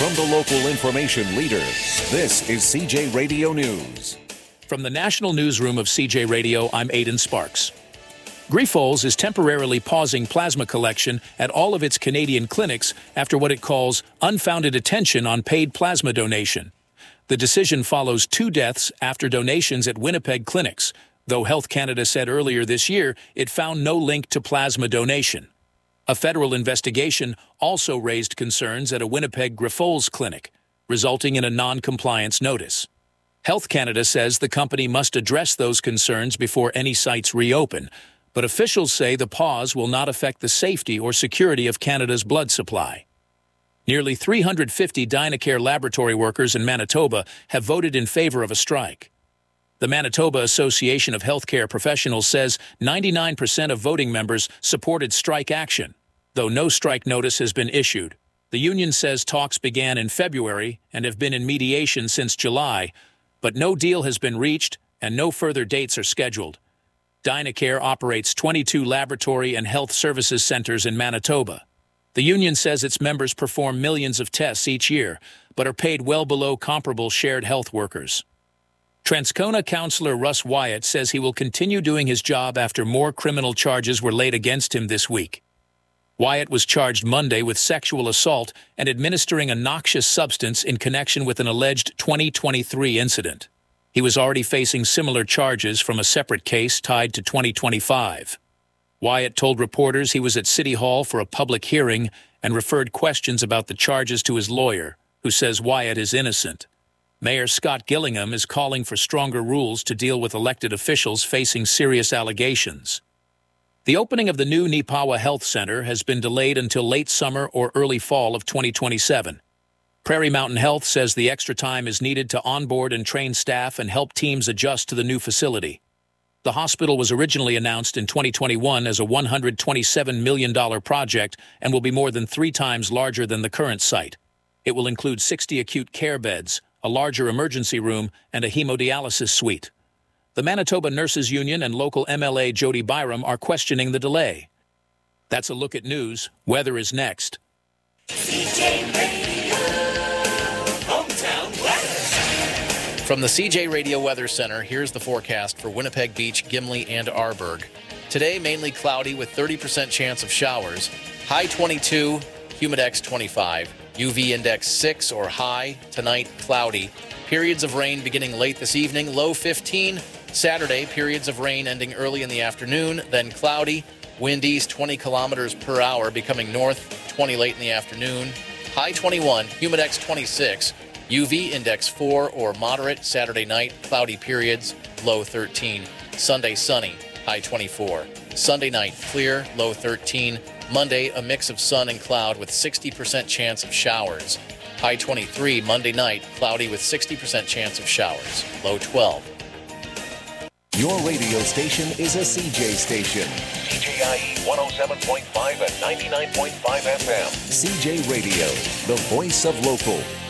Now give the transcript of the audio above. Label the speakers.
Speaker 1: From the local information leader, this is CJ Radio News.
Speaker 2: From the National Newsroom of CJ Radio, I'm Aidan Sparks. Grifols is temporarily pausing plasma collection at all of its Canadian clinics after what it calls unfounded attention on paid plasma donation. The decision follows 2 deaths after donations at Winnipeg clinics, though Health Canada said earlier this year it found no link to plasma donation. A federal investigation also raised concerns at a Winnipeg Grifols clinic, resulting in a non-compliance notice. Health Canada says the company must address those concerns before any sites reopen, but officials say the pause will not affect the safety or security of Canada's blood supply. Nearly 350 Dynacare laboratory workers in Manitoba have voted in favor of a strike. The Manitoba Association of Healthcare Professionals says 99% of voting members supported strike action, though no strike notice has been issued. The union says talks began in February and have been in mediation since July, but no deal has been reached and no further dates are scheduled. Dynacare operates 22 laboratory and health services centers in Manitoba. The union says its members perform millions of tests each year, but are paid well below comparable shared health workers. Transcona councillor Russ Wyatt says he will continue doing his job after more criminal charges were laid against him this week. Wyatt was charged Monday with sexual assault and administering a noxious substance in connection with an alleged 2023 incident. He was already facing similar charges from a separate case tied to 2025. Wyatt told reporters he was at City Hall for a public hearing and referred questions about the charges to his lawyer, who says Wyatt is innocent. Mayor Scott Gillingham is calling for stronger rules to deal with elected officials facing serious allegations. The opening of the new Neepawa Health Center has been delayed until late summer or early fall of 2027. Prairie Mountain Health says the extra time is needed to onboard and train staff and help teams adjust to the new facility. The hospital was originally announced in 2021 as a $127 million project and will be more than 3 times larger than the current site. It will include 60 acute care beds, a larger emergency room, and a hemodialysis suite. The Manitoba Nurses Union and local MLA Jody Byram are questioning the delay. That's a look at news. Weather is next.
Speaker 3: CJ Radio, hometown weather.
Speaker 4: From the CJ Radio Weather Center, here's the forecast for Winnipeg Beach, Gimli, and Arborg. Today, mainly cloudy with 30% chance of showers. High 22, humidex 25, UV index 6 or high. Tonight, cloudy. Periods of rain beginning late this evening, low 15. Saturday, periods of rain ending early in the afternoon, then cloudy. Wind east 20 kilometers per hour, becoming north 20 late in the afternoon. High 21, humidex 26, UV index 4 or moderate. Saturday night, cloudy periods, low 13. Sunday, sunny, high 24. Sunday night, clear, low 13. Monday, a mix of sun and cloud with 60% chance of showers. High 23. Monday night, cloudy with 60% chance of showers, low 12.
Speaker 1: Your radio station is a CJ station.
Speaker 5: CJIE 107.5 and 99.5 FM.
Speaker 1: CJ Radio, the voice of local.